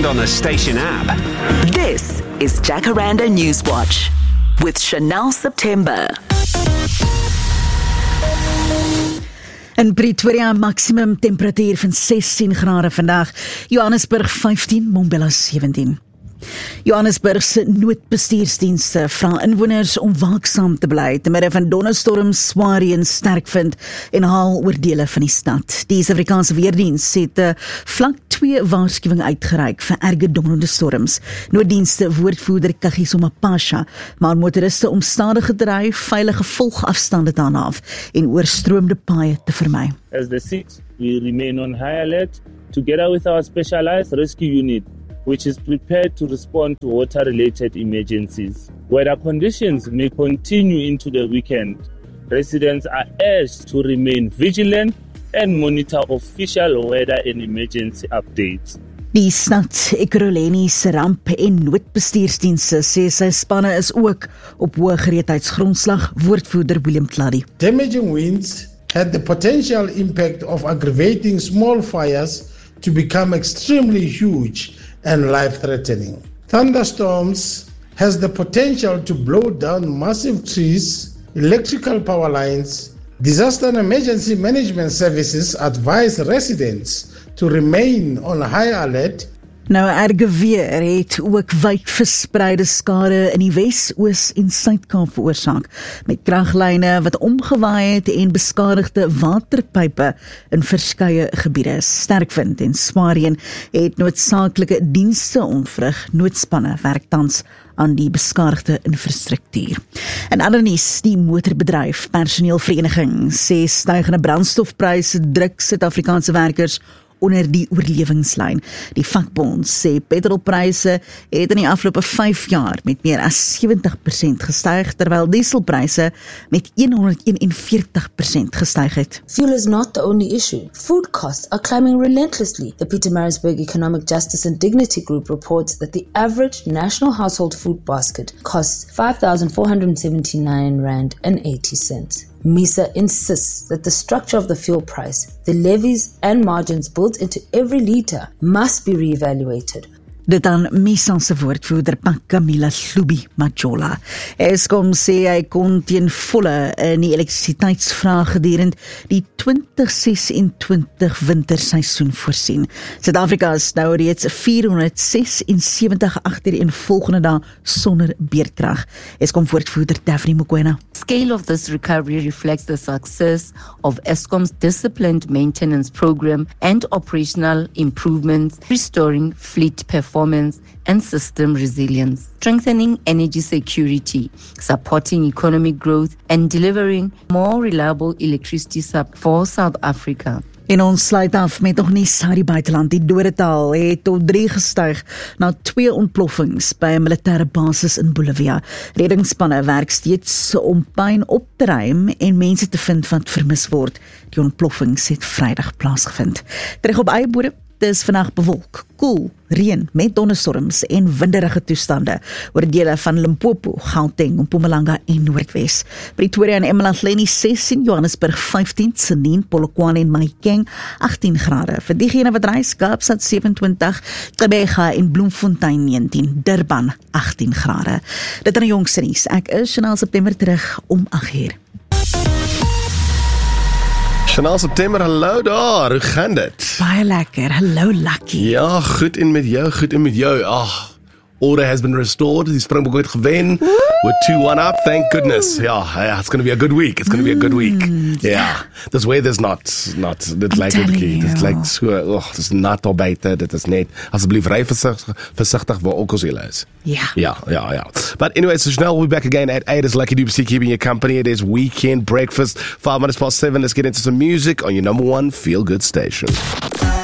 and on the station app. This is Jacaranda Newswatch with Chanel September. In Pretoria maksimum temperatuur van 16 grade vandag, Johannesburg 15, Mbombela 17. Johannesburg se noodbestuursdienste vra inwoners om waaksaam te bly te midde van donderstorm Swarien sterk vind en haal oor dele van die stad. Die Suid-Afrikaanse Weerdienste het vlak 2 waarskuwing uitgereik vir erge donderende storms. Nooddienste woordvoerder Kagiso Mapasha, maar motoriste om stadige te ry, veilige volgafstande te handhaaf en oorstroomde paaie te vermy. As the six, we remain on high alert together with our specialized rescue unit, which is prepared to respond to water-related emergencies. Weather conditions may continue into the weekend. Residents are urged to remain vigilant and monitor official weather and emergency updates. Die stad Ekurhuleni se ramp- en noodbestuursdienste sê sy spanne is ook op hoë gereedheidsgrondslag, woordvoerder William Tladi. Damaging winds had the potential impact of aggravating small fires to become extremely huge and life-threatening. Thunderstorms has the potential to blow down massive trees, electrical power lines. Disaster and emergency management services advise residents to remain on high alert. Nou, erge weer het ook wyd verspreide skade in die Wes, Oos en Suid-Kaap veroorsaak, met kraglyne wat omgewaai het en beskadigde waterpype in verskeie gebiede. Sterkwind en Swarien het noodsaaklike dienste ontwrig. Noodspanne werk tans aan die beskadigde infrastruktuur. En ander nuus, die motorbedryf personeelvereniging sê stygende brandstofpryse druk Suid-Afrikaanse werkers onder die oorlewingslyn. Die vakbond sê petrolpryse het in die afgelope 5 jaar met meer as 70% gestyg, terwyl dieselpryse met 141% gestyg het. Fuel is not the only issue. Food costs are climbing relentlessly. The Pietermaritzburg Economic Justice and Dignity Group reports that the average national household food basket costs R5,479.80. MISA insists that the structure of the fuel price, the levies and margins built into every litre must be re-evaluated. Dit aan MISA se woordvoerder Camilla Hlubi Majola. Eskom sê hy kon ten volle in die elektrisiteitsvraag gedurende die 2026 winterseisoen voorsien. Suid-Afrika is nou reeds 476 agtereenvolgende dae sonder beerdkrag. Eskom woordvoerder Daphne Mokoena. Scale of this recovery reflects the success of Eskom's disciplined maintenance program and operational improvements, restoring fleet performance and system resilience, strengthening energy security, supporting economic growth, and delivering more reliable electricity for South Africa. En ons sluit af met nog nie uit die buiteland. Die dodetal het tot 3 gestyg na 2 ontploffings by 'n militêre basis in Bolivia. Reddingsspanne werk steeds om puin op te ruim en mense te vind wat vermis word. Die ontploffings het Vrydag plaasgevind. Terug op eie bodem. Dit is vandag bewolk, koel, reën met donderstorms en winderige toestande oor dele van Limpopo, Gauteng, Mpumalanga en Noordwes. Pretoria en eMmalathleni 16, Johannesburg 15, Tshwane, Polokwane en Mahikeng 18 grade. Vir diegene wat reis, Kaapstad 27, Gqeberha en Bloemfontein 19, Durban 18 grade. Dit aan die jongste nuus. Ek is Chanel September terug om 8:00. Chanel September, hallo daar, hoe gaan dit? Baie lekker, hallo Lucky. Ja, goed en met jou, goed en met jou. Order has been restored, die Springbok het gewen, we're 2-1 up, thank goodness. Yeah, it's going to be a good week, Yeah, this weather's not dit lyk oké, dit lyk so, dit is nat al buite, dit is net, asseblief ry versigtig waar ook ons julle is. Yeah. But anyway, so Chanel will be back again at 8. It's Lucky Dube keeping you company. It is weekend breakfast, 7:05. Let's get into some music on your number one feel-good station.